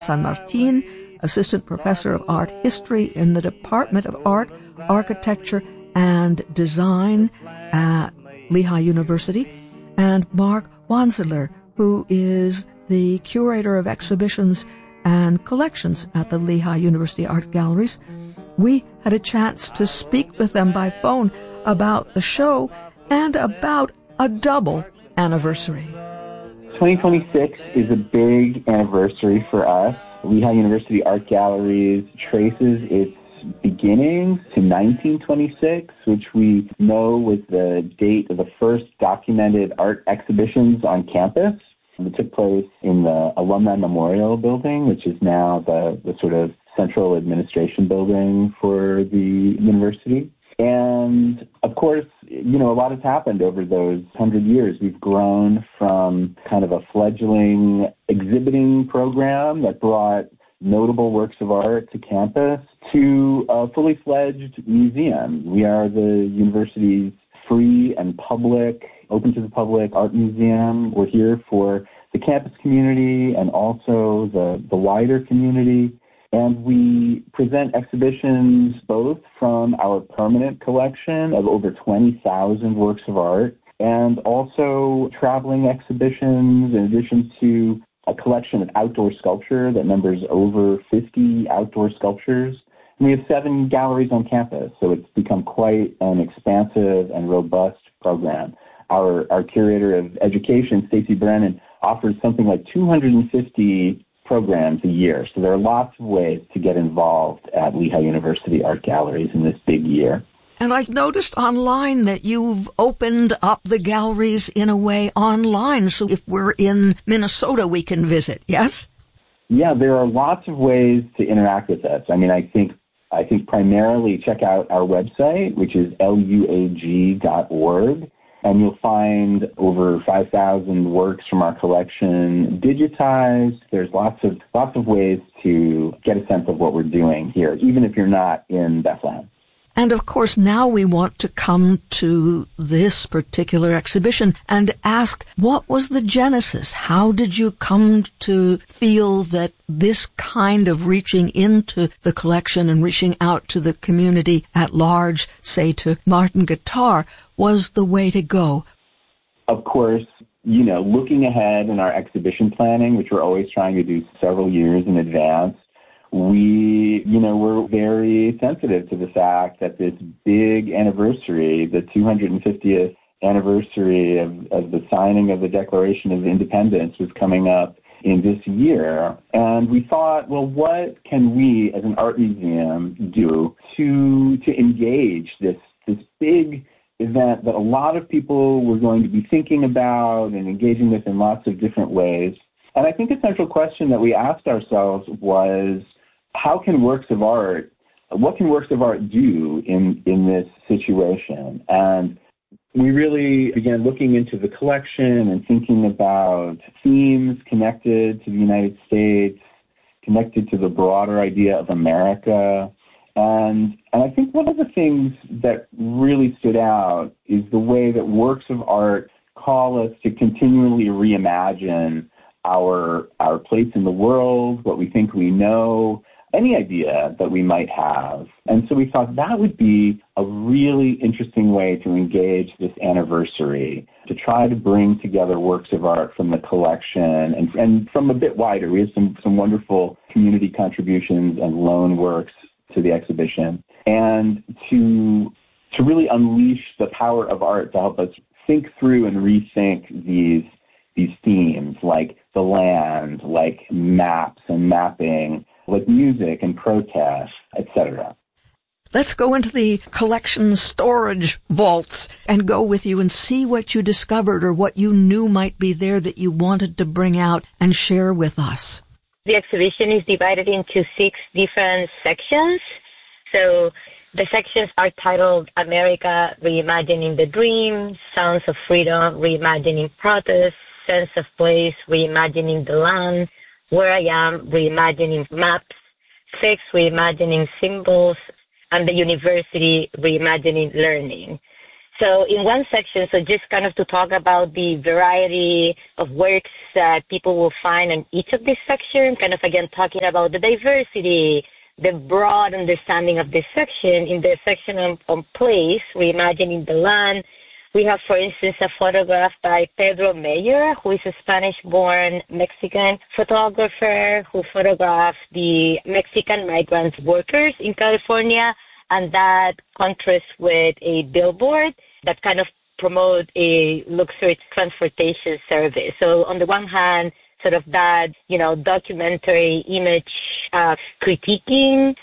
San Martin, Assistant Professor of Art History in the Department of Art, Architecture, and Design at Lehigh University, and Mark Wanzler, who is the Curator of Exhibitions and Collections at the Lehigh University Art Galleries. We had a chance to speak with them by phone about the show and about a double anniversary. 2026 is a big anniversary for us. Lehigh University Art Galleries traces its beginnings to 1926, which we know was the date of the first documented art exhibitions on campus. It took place in the Alumni Memorial Building, which is now the sort of central administration building for the university. And, of course, a lot has happened over those 100 years. We've grown from kind of a fledgling exhibiting program that brought notable works of art to campus to a fully fledged museum. We are the university's free and public, open to the public art museum. We're here for the campus community and also the wider community. And we present exhibitions both from our permanent collection of over 20,000 works of art and also traveling exhibitions in addition to a collection of outdoor sculpture that numbers over 50 outdoor sculptures. And we have 7 galleries on campus, so it's become quite an expansive and robust program. Our curator of education, Stacy Brennan, offers something like 250 programs a year. So there are lots of ways to get involved at Lehigh University Art Galleries in this big year. And I noticed online that you've opened up the galleries in a way online. So if we're in Minnesota, we can visit, yes? Yeah, there are lots of ways to interact with us. I mean, I think primarily check out our website, which is luag.org. And you'll find over 5,000 works from our collection digitized. There's lots of ways to get a sense of what we're doing here, even if you're not in Bethlehem. And of course, now we want to come to this particular exhibition and ask, what was the genesis? How did you come to feel that this kind of reaching into the collection and reaching out to the community at large, say to Martin Guitar, was the way to go? Of course, looking ahead in our exhibition planning, which we're always trying to do several years in advance, we're very sensitive to the fact that this big anniversary, the 250th anniversary of the signing of the Declaration of Independence, was coming up in this year. And we thought, well, what can we as an art museum do to engage this big event that a lot of people were going to be thinking about and engaging with in lots of different ways? And I think a central question that we asked ourselves was, what can works of art do in this situation? And we really began looking into the collection and thinking about themes connected to the United States, connected to the broader idea of America. And I think one of the things that really stood out is the way that works of art call us to continually reimagine our place in the world, what we think we know, any idea that we might have. And so we thought that would be a really interesting way to engage this anniversary, to try to bring together works of art from the collection and from a bit wider. We have some wonderful community contributions and loan works to the exhibition, and to really unleash the power of art to help us think through and rethink these themes, like the land, like maps and mapping, like music and protest, etc. Let's go into the collection storage vaults and go with you and see what you discovered or what you knew might be there that you wanted to bring out and share with us. The exhibition is divided into 6 different sections. So the sections are titled America, Reimagining the Dream, Sounds of Freedom, Reimagining Protest, Sense of Place, Reimagining the Land, Where I Am, Reimagining Maps, Sex, Reimagining Symbols, and the University, Reimagining Learning. So in one section, so just kind of to talk about the variety of works that people will find in each of these sections, kind of again talking about the diversity, the broad understanding of this section. In the section on place, reimagining the land, we have, for instance, a photograph by Pedro Meyer, who is a Spanish-born Mexican photographer who photographed the Mexican migrant workers in California, and that contrasts with a billboard that kind of promote a luxury transportation service. So on the one hand, sort of that, documentary image of critiquing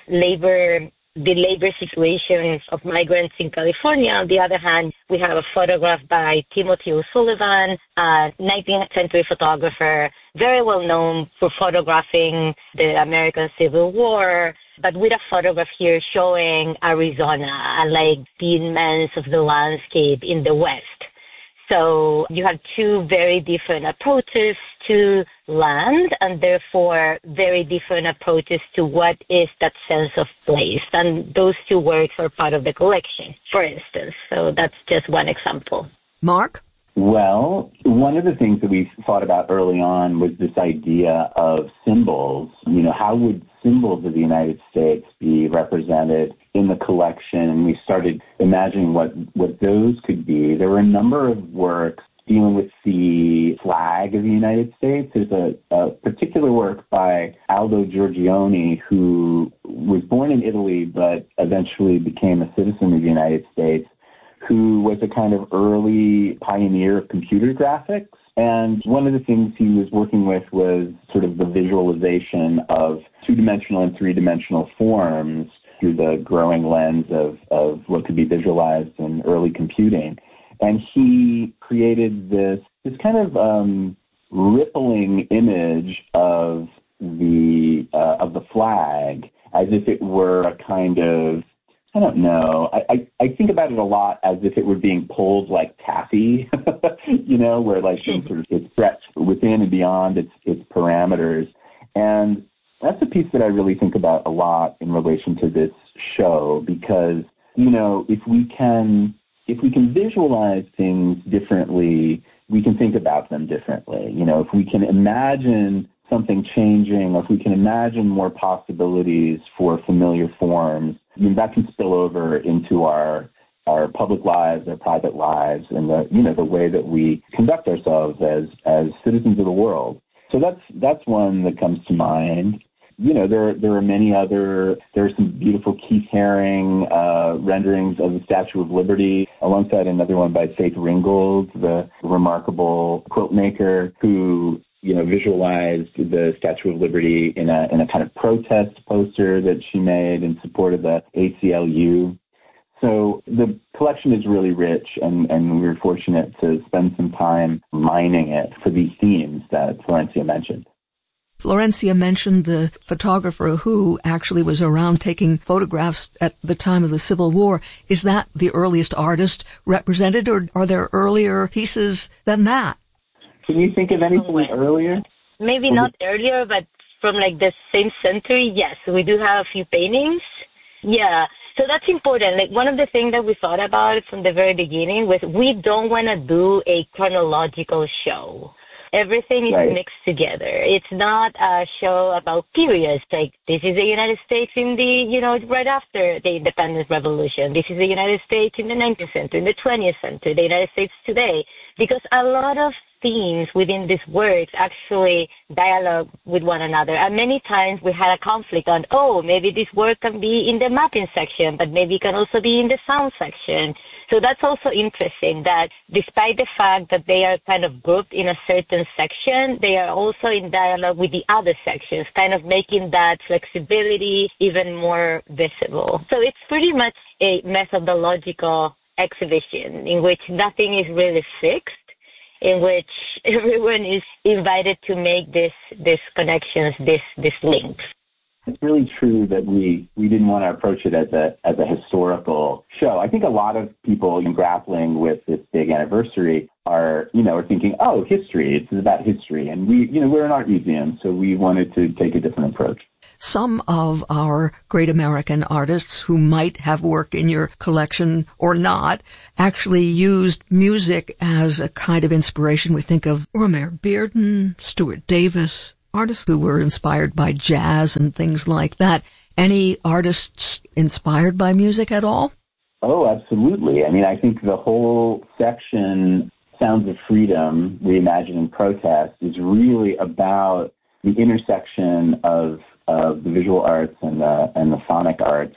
the labor situation of migrants in California. On the other hand, we have a photograph by Timothy O'Sullivan, a 19th century photographer, very well known for photographing the American Civil War, but with a photograph here showing Arizona, like the immense of the landscape in the West. So you have two very different approaches to land, and therefore very different approaches to what is that sense of place. And those two works are part of the collection, for instance. So that's just one example. Mark? Well, one of the things that we thought about early on was this idea of symbols. How would symbols of the United States be represented in the collection? And we started imagining what those could be. There were a number of works dealing with the flag of the United States. There's a particular work by Aldo Giorgione, who was born in Italy but eventually became a citizen of the United States, who was a kind of early pioneer of computer graphics. And one of the things he was working with was sort of the visualization of two-dimensional and three-dimensional forms through the growing lens of what could be visualized in early computing. And he created this kind of rippling image of the flag as if it were a kind of, I don't know. I think about it a lot as if it were being pulled like taffy, where like it's stretched within and beyond its parameters. And that's a piece that I really think about a lot in relation to this show, because, if we can visualize things differently, we can think about them differently. If we can imagine something changing, or if we can imagine more possibilities for familiar forms, that can spill over into our public lives, our private lives, and the way that we conduct ourselves as citizens of the world. So that's one that comes to mind. There are many other. There are some beautiful Keith Haring renderings of the Statue of Liberty, alongside another one by Faith Ringgold, the remarkable quilt maker, who visualized the Statue of Liberty in a kind of protest poster that she made in support of the ACLU. So the collection is really rich, and we were fortunate to spend some time mining it for these themes that Florencia mentioned. Florencia mentioned the photographer who actually was around taking photographs at the time of the Civil War. Is that the earliest artist represented, or are there earlier pieces than that? Can you think of anything earlier? Maybe not earlier, but from like the same century, yes. We do have a few paintings. Yeah. So that's important. Like one of the things that we thought about from the very beginning was we don't want to do a chronological show. Everything is mixed together. It's not a show about periods. Like this is the United States in the, right after the Independence Revolution. This is the United States in the 19th century, in the 20th century, the United States today. Because a lot of themes within these works actually dialogue with one another. And many times we had a conflict on, maybe this work can be in the mapping section, but maybe it can also be in the sound section. So that's also interesting that despite the fact that they are kind of grouped in a certain section, they are also in dialogue with the other sections, kind of making that flexibility even more visible. So it's pretty much a methodological exhibition in which nothing is really fixed, in which everyone is invited to make these connections, these links. It's really true that we didn't want to approach it as a historical show. I think a lot of people grappling with this big anniversary are thinking, history. It's about history, and we're an art museum, so we wanted to take a different approach. some of our great American artists who might have work in your collection or not actually used music as a kind of inspiration. We think of Romare Bearden, Stuart Davis, artists who were inspired by jazz and things like that. Any artists inspired by music at all? Oh, absolutely. I mean, I think the whole section, Sounds of Freedom, Reimagining Protest, is really about the intersection of the visual arts and the sonic arts.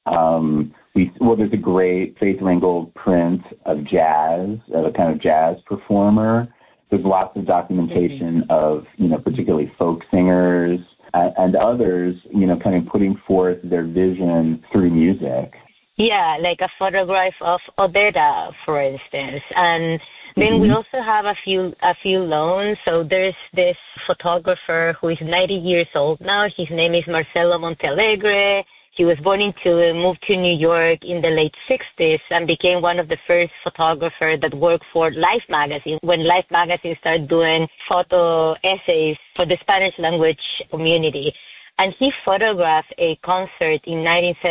There's a great Faith Ringgold print of jazz, of a kind of jazz performer. There's lots of documentation of, particularly folk singers and others, kind of putting forth their vision through music. Yeah, like a photograph of Odetta, for instance. And then we also have a few loans. So there's this photographer who is 90 years old now. His name is Marcelo Montealegre. He was born in Chile, moved to New York in the late 60s, and became one of the first photographers that worked for Life magazine, when Life magazine started doing photo essays for the Spanish language community. And he photographed a concert in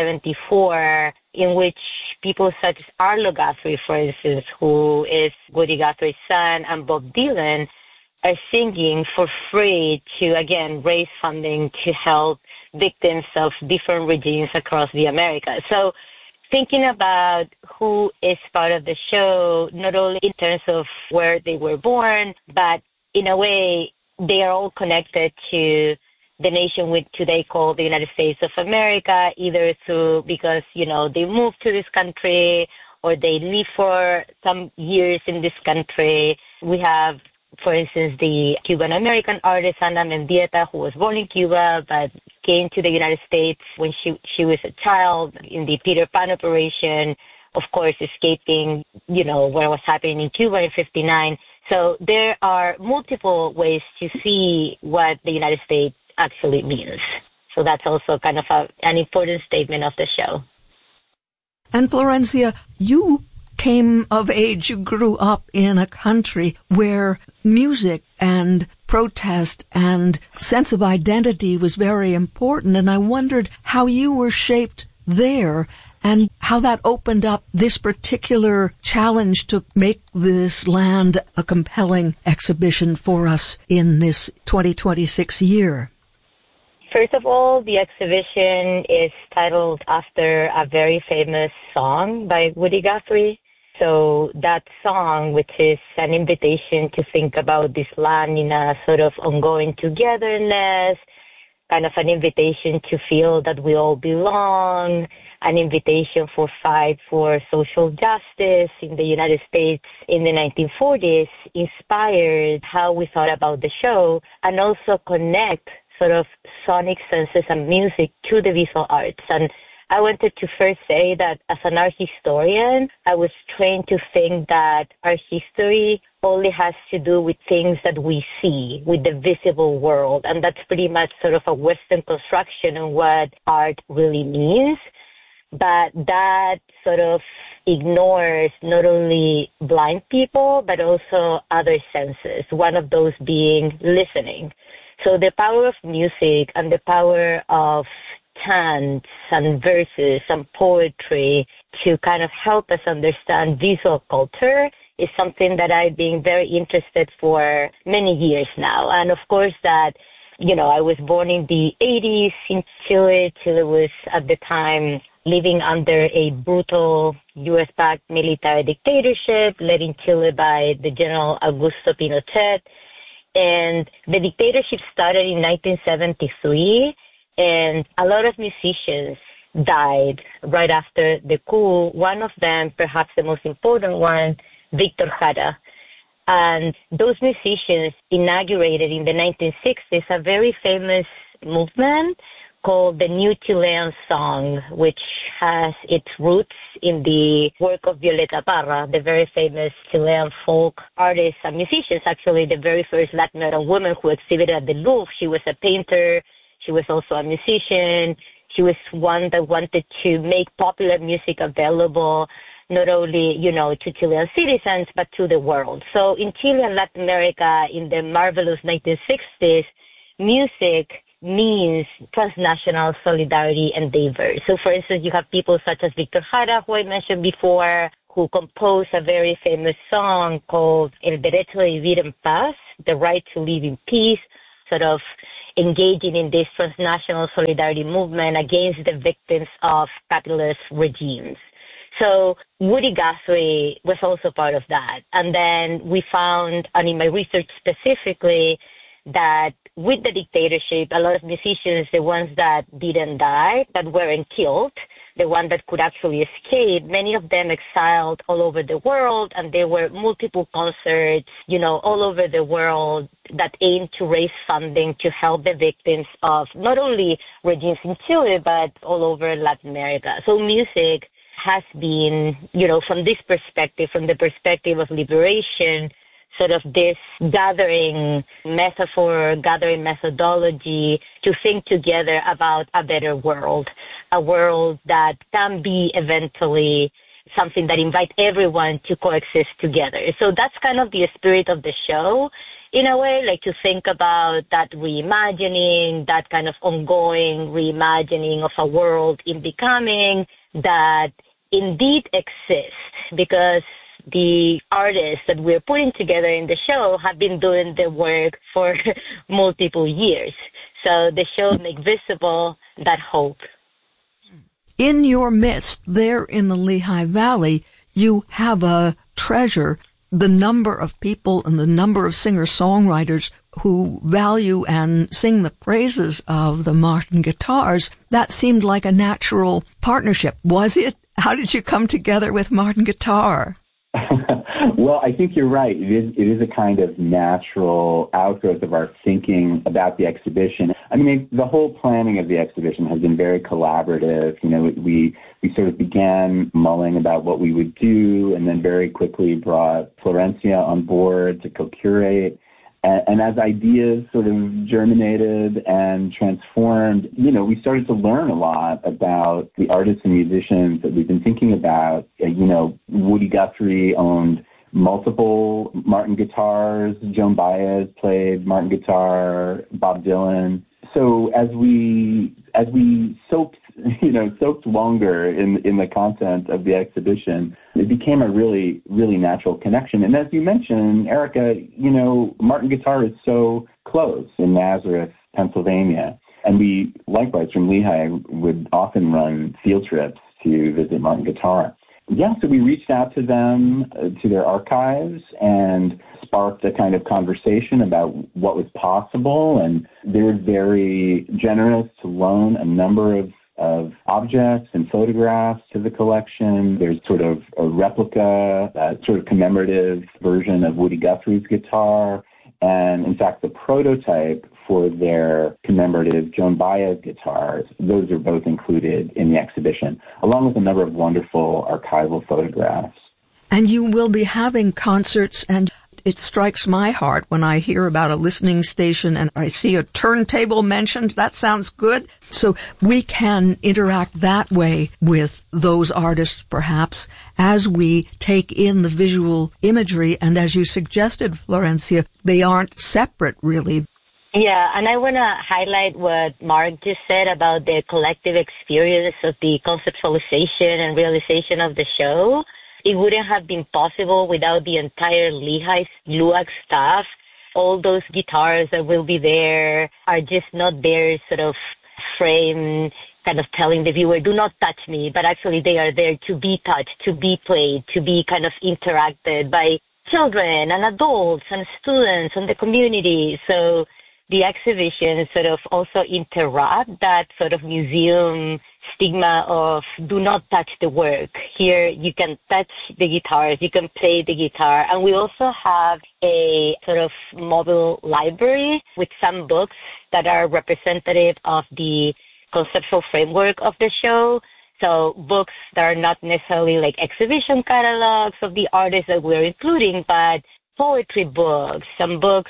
1974 in which people such as Arlo Guthrie, for instance, who is Woody Guthrie's son, and Bob Dylan are singing for free to, again, raise funding to help victims of different regimes across the Americas. So thinking about who is part of the show, not only in terms of where they were born, but in a way they are all connected to the nation we today call the United States of America, either because, they moved to this country or they live for some years in this country. We have, for instance, the Cuban-American artist Ana Mendieta, who was born in Cuba but came to the United States when she was a child in the Peter Pan operation, of course, escaping, what was happening in Cuba in 1959. So there are multiple ways to see what the United States actually means. So that's also kind of an important statement of the show. And Florencia, you came of age, you grew up in a country where music and protest and sense of identity was very important, and I wondered how you were shaped there and how that opened up this particular challenge to make this land a compelling exhibition for us in this 2026 year. First of all, the exhibition is titled after a very famous song by Woody Guthrie. So that song, which is an invitation to think about this land in a sort of ongoing togetherness, kind of an invitation to feel that we all belong, an invitation for fight for social justice in the United States in the 1940s, inspired how we thought about the show, and also connect sort of sonic senses and music to the visual arts. And I wanted to first say that as an art historian, I was trained to think that art history only has to do with things that we see, with the visible world. And that's pretty much sort of a Western construction of what art really means. But that sort of ignores not only blind people, but also other senses, one of those being listening. So the power of music and the power of chants and verses and poetry to kind of help us understand visual culture is something that I've been very interested for many years now. And of course that, I was born in the 80s in Chile. Chile was at the time living under a brutal U.S.-backed military dictatorship led in Chile by the General Augusto Pinochet. And the dictatorship started in 1973, and a lot of musicians died right after the coup. One of them, perhaps the most important one, Victor Jara. And those musicians inaugurated in the 1960s a very famous movement called the New Chilean Song, which has its roots in the work of Violeta Parra, the very famous Chilean folk artist and musician, actually the very first Latin American woman who exhibited at the Louvre. She was a painter. She was also a musician. She was one that wanted to make popular music available not only, to Chilean citizens, but to the world. So in Chile and Latin America, in the marvelous 1960s, music means transnational solidarity endeavor. So, for instance, you have people such as Victor Jara, who I mentioned before, who composed a very famous song called El Derecho de Vivir en Paz, the right to live in peace, sort of engaging in this transnational solidarity movement against the victims of capitalist regimes. So Woody Guthrie was also part of that. And then we found, and in my research specifically, that with the dictatorship, a lot of musicians, the ones that didn't die, that weren't killed, the ones that could actually escape, many of them exiled all over the world, and there were multiple concerts, all over the world that aimed to raise funding to help the victims of not only regimes in Chile, but all over Latin America. So music has been, from this perspective, from the perspective of liberation, sort of this gathering metaphor, gathering methodology to think together about a better world, a world that can be eventually something that invites everyone to coexist together. So that's kind of the spirit of the show, in a way, like to think about that reimagining, that kind of ongoing reimagining of a world in becoming that indeed exists, because the artists that we're putting together in the show have been doing the work for multiple years. So the show makes visible that hope. In your midst, there in the Lehigh Valley, you have a treasure, the number of people and the number of singer-songwriters who value and sing the praises of the Martin guitars. That seemed like a natural partnership. Was it? How did you come together with Martin Guitar? Well, I think you're right. It is a kind of natural outgrowth of our thinking about the exhibition. I mean, the whole planning of the exhibition has been very collaborative. We sort of began mulling about what we would do, and then very quickly brought Florencia on board to co-curate. And as ideas sort of germinated and transformed, we started to learn a lot about the artists and musicians that we've been thinking about. Woody Guthrie owned multiple Martin guitars. Joan Baez played Martin guitar. Bob Dylan. So as we soaked longer in the content of the exhibition, it became a really, really natural connection. And as you mentioned, Erica, Martin Guitar is so close in Nazareth, Pennsylvania. And we, likewise, from Lehigh, would often run field trips to visit Martin Guitar. Yeah, so we reached out to them, to their archives, and sparked a kind of conversation about what was possible. And they were very generous to loan a number of objects and photographs to the collection. There's sort of a replica, a sort of commemorative version of Woody Guthrie's guitar. And in fact, the prototype for their commemorative Joan Baez guitars, those are both included in the exhibition, along with a number of wonderful archival photographs. And you will be having concerts, and it strikes my heart when I hear about a listening station and I see a turntable mentioned. That sounds good. So we can interact that way with those artists, perhaps, as we take in the visual imagery. And as you suggested, Florencia, they aren't separate, really. Yeah, and I want to highlight what Mark just said about the collective experience of the conceptualization and realization of the show. It wouldn't have been possible without the entire Lehigh LUAC staff. All those guitars that will be there are just not there sort of frame, kind of telling the viewer, do not touch me, but actually they are there to be touched, to be played, to be kind of interacted by children and adults and students and the community. So the exhibition sort of also interrupt that sort of museum stigma of do not touch the work. Here you can touch the guitars, you can play the guitar. And we also have a sort of mobile library with some books that are representative of the conceptual framework of the show. So books that are not necessarily like exhibition catalogs of the artists that we're including, but poetry books, some books,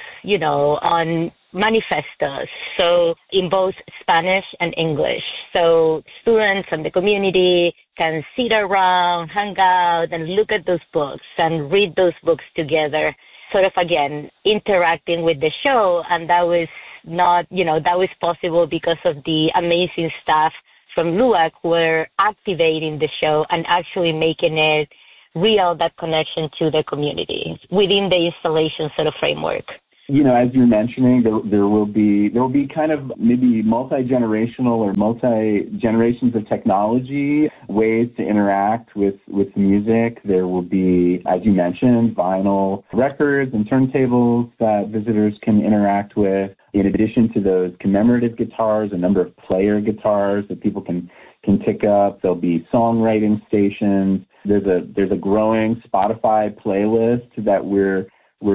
on manifestos, so in both Spanish and English. So students and the community can sit around, hang out, and look at those books and read those books together, sort of, again, interacting with the show. And that was not, that was possible because of the amazing staff from LUAC who were activating the show and actually making it real, that connection to the community within the installation sort of framework. As you're mentioning, there will be kind of maybe multi-generational or multi-generations of technology, ways to interact with music. There will be, as you mentioned, vinyl records and turntables that visitors can interact with. In addition to those commemorative guitars, a number of player guitars that people can pick up. There'll be songwriting stations. There's a growing Spotify playlist that we're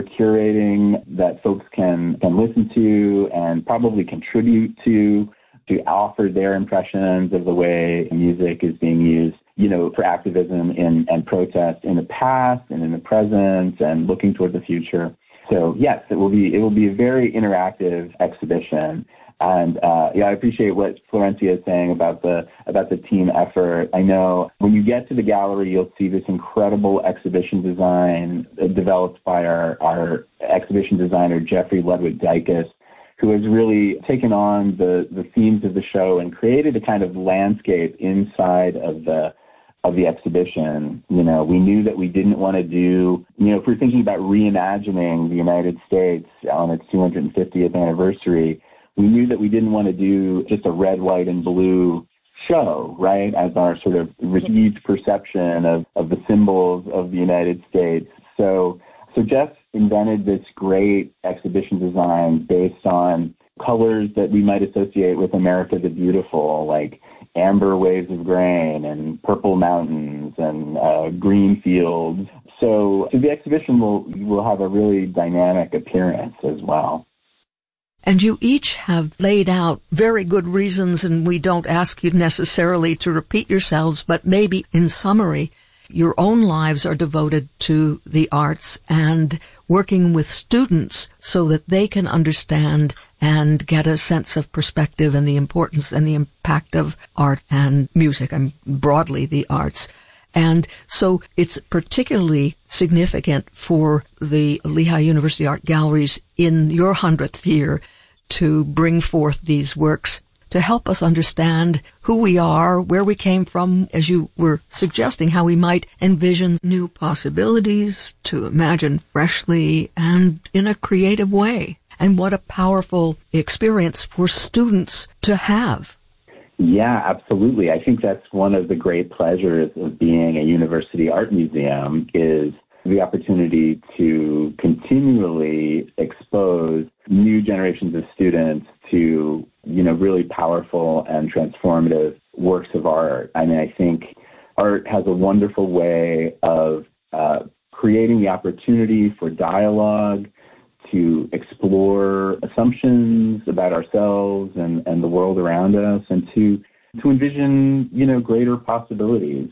curating that folks can listen to and probably contribute to offer their impressions of the way music is being used, for activism and protest in the past and in the present and looking toward the future. So yes, it will be a very interactive exhibition. And I appreciate what Florencia is saying about the team effort. I know when you get to the gallery, you'll see this incredible exhibition design developed by our exhibition designer, Jeffrey Ludwig-Dykes, who has really taken on the themes of the show and created a kind of landscape inside of the exhibition. We knew that we didn't want to do, if we're thinking about reimagining the United States on its 250th anniversary, we knew that we didn't want to do just a red, white, and blue show, right, as our sort of received perception of the symbols of the United States. So Jeff invented this great exhibition design based on colors that we might associate with America the Beautiful, like amber waves of grain and purple mountains and green fields. So the exhibition will have a really dynamic appearance as well. And you each have laid out very good reasons, and we don't ask you necessarily to repeat yourselves, but maybe in summary, your own lives are devoted to the arts and working with students so that they can understand and get a sense of perspective and the importance and the impact of art and music, and broadly the arts. And so it's particularly significant for the Lehigh University Art Galleries in your 100th year to bring forth these works to help us understand who we are, where we came from, as you were suggesting, how we might envision new possibilities, to imagine freshly and in a creative way. And what a powerful experience for students to have. Yeah, absolutely. I think that's one of the great pleasures of being a university art museum is the opportunity to continually expose new generations of students to, really powerful and transformative works of art. I mean, I think art has a wonderful way of creating the opportunity for dialogue, to explore assumptions about ourselves and the world around us, and to envision, greater possibilities.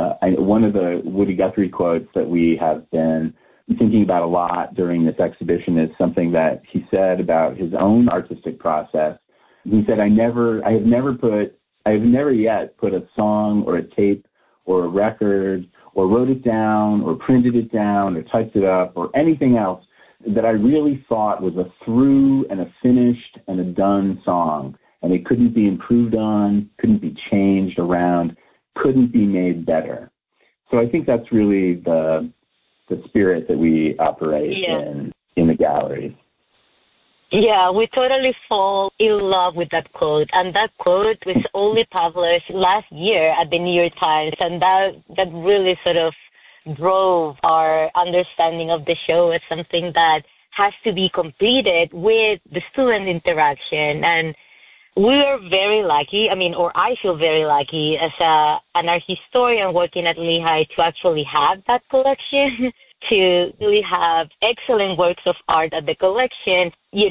One of the Woody Guthrie quotes that we have been thinking about a lot during this exhibition is something that he said about his own artistic process. He said, I have never yet put a song or a tape or a record or wrote it down or printed it down or typed it up or anything else that I really thought was a through and a finished and a done song. And it couldn't be improved on, couldn't be changed around, couldn't be made better. So I think that's really the spirit that we operate in the galleries. Yeah, we totally fall in love with that quote. And that quote was only published last year at the New York Times. And that really sort of drove our understanding of the show as something that has to be completed with the student interaction. And we are very lucky, I feel very lucky as an art historian working at Lehigh to actually have that collection, to really have excellent works of art at the collection,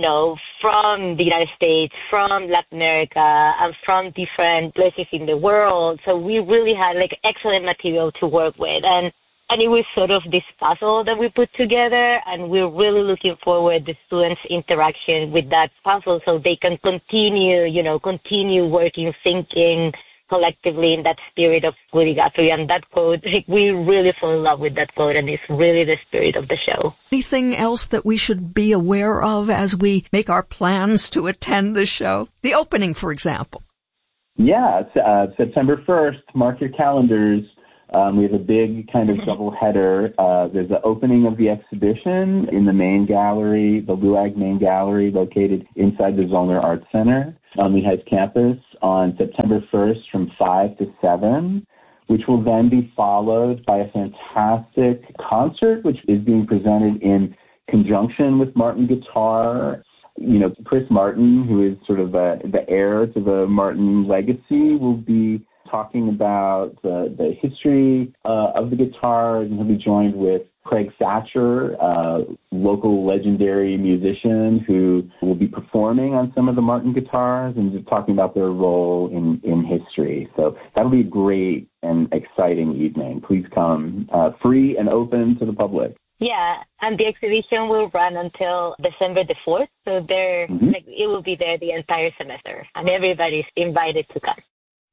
from the United States, from Latin America, and from different places in the world. So we really had excellent material to work with. And it was sort of this puzzle that we put together, and we're really looking forward to the students' interaction with that puzzle so they can continue working, thinking, collectively in that spirit of Woody Guthrie. And that quote, we really fall in love with that quote, and it's really the spirit of the show. Anything else that we should be aware of as we make our plans to attend the show? The opening, for example. Yeah, September 1st, mark your calendars. We have a big kind of double header. There's the opening of the exhibition in the main gallery, the LUAG main gallery, located inside the Zollner Arts Center on the Heights campus on September 1st from 5 to 7, which will then be followed by a fantastic concert, which is being presented in conjunction with Martin Guitar. You know, Chris Martin, who is sort of the heir to the Martin legacy, will be talking about the history of the guitar, and he'll be joined with Craig Thatcher, a local legendary musician who will be performing on some of the Martin guitars and just talking about their role in history. So that'll be a great and exciting evening. Please come. Free and open to the public. Yeah, and the exhibition will run until December the 4th, so it will be there the entire semester, and everybody's invited to come.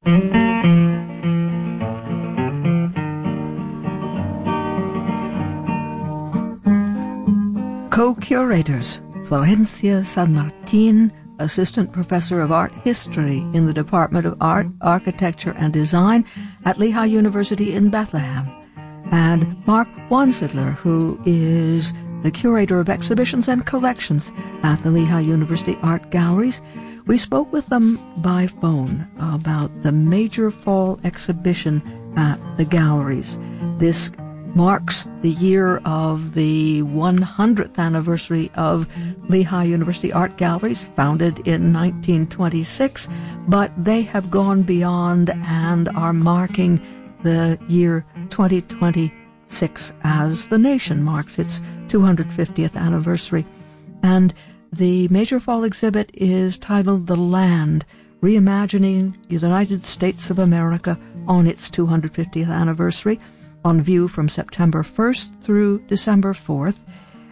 Co-curators, Florencia San Martin, Assistant Professor of Art History in the Department of Art, Architecture, and Design at Lehigh University in Bethlehem, and Mark Wanzidler, who is the Curator of Exhibitions and Collections at the Lehigh University Art Galleries. We spoke with them by phone about the Major Fall exhibition at the galleries. This marks the year of the 100th anniversary of Lehigh University Art Galleries, founded in 1926, but they have gone beyond and are marking the year 2026 as the nation marks its 250th anniversary. And the Major Fall exhibit is titled The Land, Reimagining the United States of America on its 250th anniversary, on view from September 1st through December 4th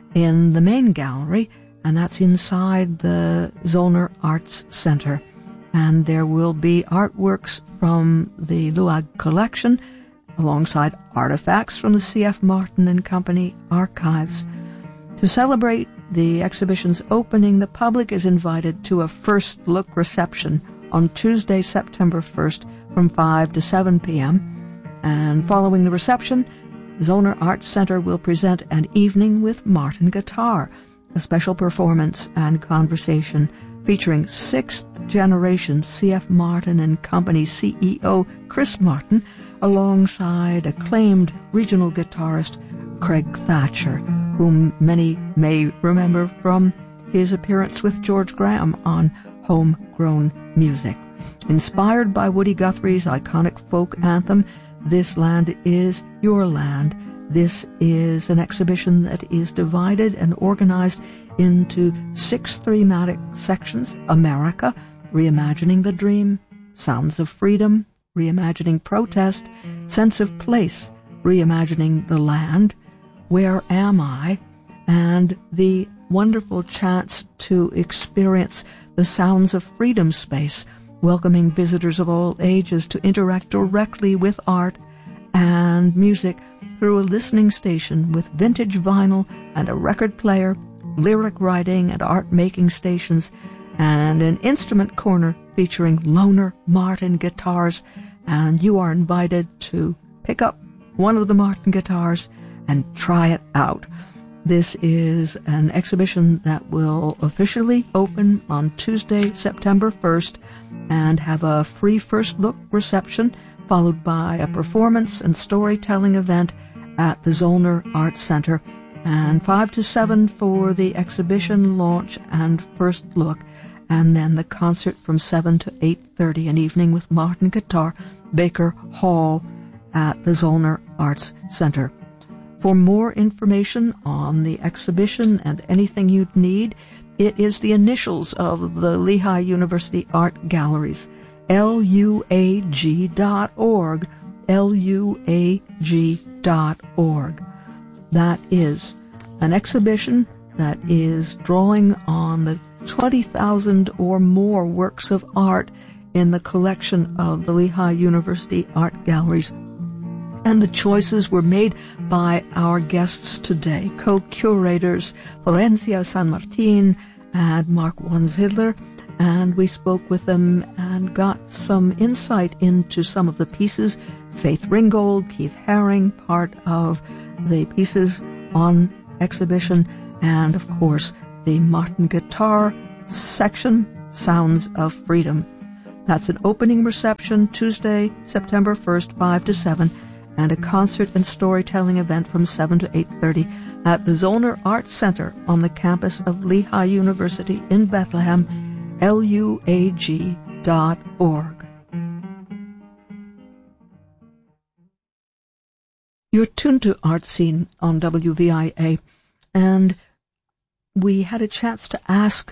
in the main gallery, and that's inside the Zollner Arts Center. And there will be artworks from the LUAG collection alongside artifacts from the C.F. Martin and Company archives. To celebrate the exhibition's opening, the public is invited to a first look reception on Tuesday, September 1st from 5 to 7 p.m., and following the reception, the Zollner Arts Center will present an evening with Martin Guitar, a special performance and conversation featuring sixth-generation C.F. Martin and Company CEO Chris Martin, alongside acclaimed regional guitarist Craig Thatcher, whom many may remember from his appearance with George Graham on Homegrown Music. Inspired by Woody Guthrie's iconic folk anthem, This Land Is Your Land, this is an exhibition that is divided and organized into 6 thematic sections: America, Reimagining the Dream; Sounds of Freedom, Reimagining Protest; Sense of Place, Reimagining the Land; Where Am I? And the wonderful chance to experience the Sounds of Freedom space, welcoming visitors of all ages to interact directly with art and music through a listening station with vintage vinyl and a record player, lyric writing and art-making stations, and an instrument corner featuring loaner Martin guitars. And you are invited to pick up one of the Martin guitars and try it out. This is an exhibition that will officially open on Tuesday, September 1st, and have a free first look reception, followed by a performance and storytelling event at the Zollner Arts Center, and 5 to 7 for the exhibition launch and first look, and then the concert from 7 to 8:30, an evening with Martin Guitar, Baker Hall at the Zollner Arts Center. For more information on the exhibition and anything you'd need, it is the initials of the Lehigh University Art Galleries, luag.org, luag.org. That is an exhibition that is drawing on the 20,000 or more works of art in the collection of the Lehigh University Art Galleries. And the choices were made by our guests today, co-curators Florencia San Martin and Mark Wonshidler, and we spoke with them and got some insight into some of the pieces. Faith Ringgold, Keith Haring, part of the pieces on exhibition, and of course the Martin guitar section, Sounds of Freedom. That's an opening reception Tuesday, September 1st, 5 to 7, and a concert and storytelling event from 7 to 8:30 at the Zollner Arts Center on the campus of Lehigh University in Bethlehem, luag.org. You're tuned to Art Scene on WVIA, and we had a chance to ask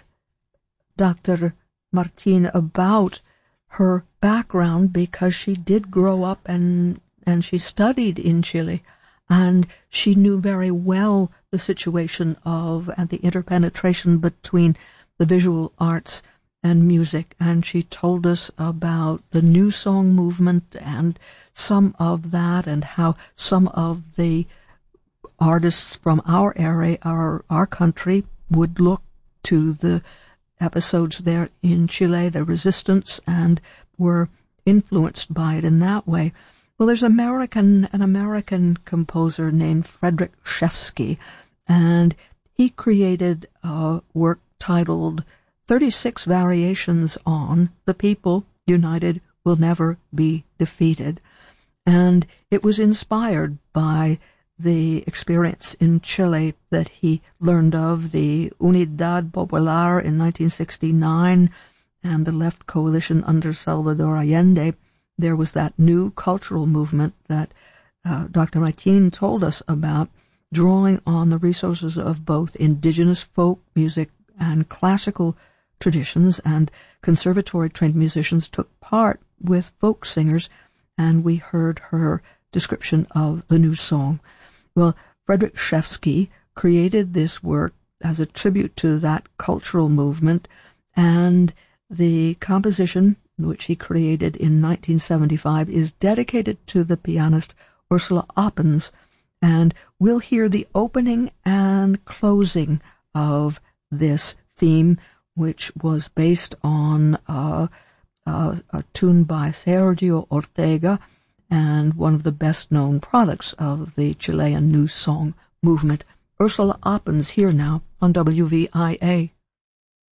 Dr. Martin about her background because she did grow up and she studied in Chile, and she knew very well the situation of and the interpenetration between the visual arts and music, and she told us about the New Song movement and some of that, and how some of the artists from our area, our country, would look to the episodes there in Chile, the resistance, and were influenced by it in that way. Well, there's an American composer named Frederick Shefsky, and he created a work titled 36 Variations on The People United Will Never Be Defeated. And it was inspired by the experience in Chile that he learned of, the Unidad Popular in 1969, and the left coalition under Salvador Allende. There was that new cultural movement that Dr. Martin told us about, drawing on the resources of both indigenous folk music and classical traditions, and conservatory-trained musicians took part with folk singers, and we heard her description of the New Song. Well, Frederick Shefsky created this work as a tribute to that cultural movement, and the composition, which he created in 1975, is dedicated to the pianist Ursula Oppens, and we'll hear the opening and closing of this theme, which was based on a tune by Sergio Ortega, and one of the best-known products of the Chilean New Song movement. Ursula Oppens here now on WVIA.